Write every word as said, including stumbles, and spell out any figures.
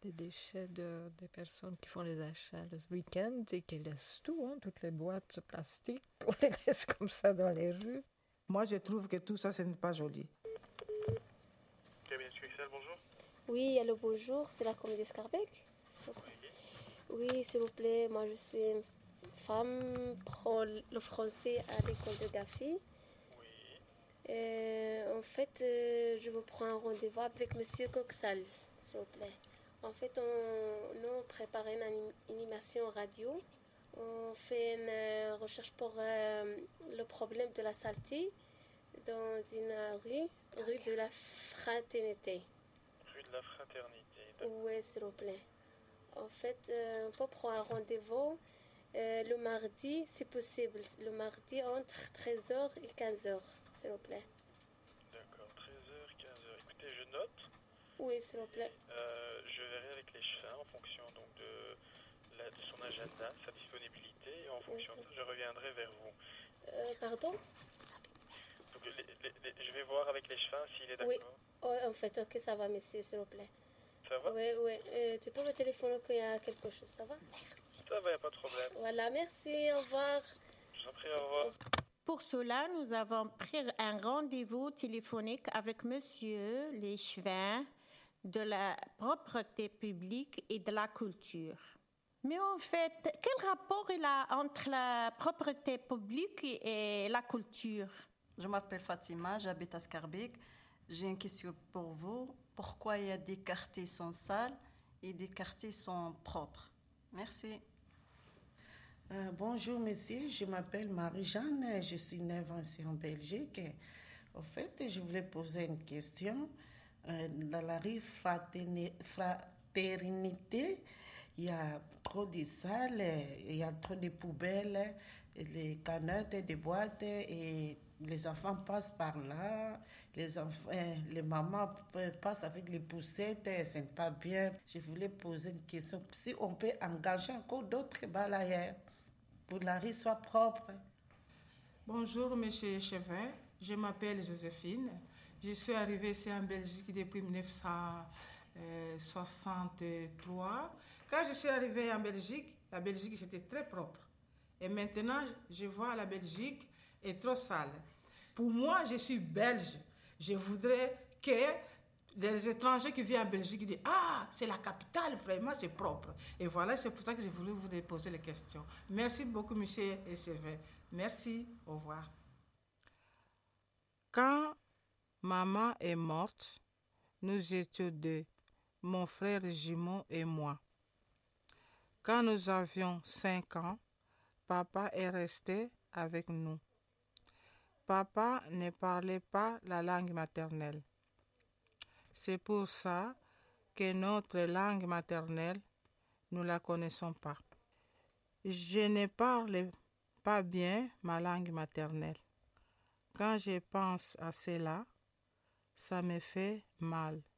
des déchets de, des personnes qui font les achats le week-end et qui laissent tout, hein, toutes les boîtes plastiques, on les laisse comme ça dans les rues. Moi, je trouve que tout ça, ce n'est pas joli. Cabinet Suixel, bonjour. Oui, allô, bonjour, c'est la commune d'Escarbec. Oui. Oui, s'il vous plaît, moi je suis une femme, prends le français à l'école de Gafi. Oui. Euh, en fait, euh, je vous prends un rendez-vous avec Monsieur Coxal, s'il vous plaît. En fait, on, nous, on prépare une anim- animation radio. On fait une euh, recherche pour euh, le problème de la saleté dans une rue, rue de la Fraternité. Rue de la Fraternité. Oui, s'il vous plaît. En fait, euh, on peut prendre un rendez-vous euh, le mardi, si possible. Le mardi entre treize heures et quinze heures, s'il vous plaît. D'accord, treize heures, quinze heures. Écoutez, je note. Oui, s'il vous plaît. Euh, je verrai avec les chefs en fonction donc, de, la, de son agenda, sa disponibilité. Et en fonction Oui, de ça, je reviendrai vers vous. Euh, pardon? Donc, les, les, les, je vais voir avec les chefs s'il est d'accord. Oui. Oh, en fait, ok, ça va, monsieur, s'il vous plaît. Ça va? Oui, oui. Euh, tu peux me téléphoner qu'il y a quelque chose, ça va? Ça va, il n'y a pas de problème. Voilà, merci, au revoir. Je vous en prie, au revoir. Pour cela, nous avons pris un rendez-vous téléphonique avec Monsieur Léchevin de la propreté publique et de la culture. Mais en fait, quel rapport il a entre la propreté publique et la culture? Je m'appelle Fatima, j'habite à Scarbeck. J'ai une question pour vous. Pourquoi il y a des quartiers sont sales et des quartiers sont propres? Merci. Euh, bonjour monsieur, je m'appelle Marie-Jeanne, je suis née en Belgique. En fait, je voulais poser une question. Euh, dans la rue Fraternité, il y a trop de salles, il y a trop de poubelles, des canettes, des boîtes, et les enfants passent par là, les, enfants, les mamans passent avec les poussettes, ce n'est pas bien. Je voulais poser une question, si on peut engager encore d'autres balayeurs pour que la rue soit propre. Bonjour, monsieur Chevin. Je m'appelle Joséphine. Je suis arrivée ici en Belgique depuis dix-neuf cent soixante-trois. Quand je suis arrivée en Belgique, la Belgique c'était très propre. Et maintenant, je vois la Belgique est trop sale. Pour moi, je suis belge. Je voudrais que les étrangers qui viennent en Belgique disent « Ah, c'est la capitale, vraiment, c'est propre. » Et voilà, c'est pour ça que je voulais vous poser les questions. Merci beaucoup, monsieur Sévin. Merci, au revoir. Quand maman est morte, nous étions deux, mon frère jumeau et moi. Quand nous avions cinq ans, papa est resté avec nous. Papa ne parlait pas la langue maternelle. C'est pour ça que notre langue maternelle, nous ne la connaissons pas. Je ne parle pas bien ma langue maternelle. Quand je pense à cela, ça me fait mal.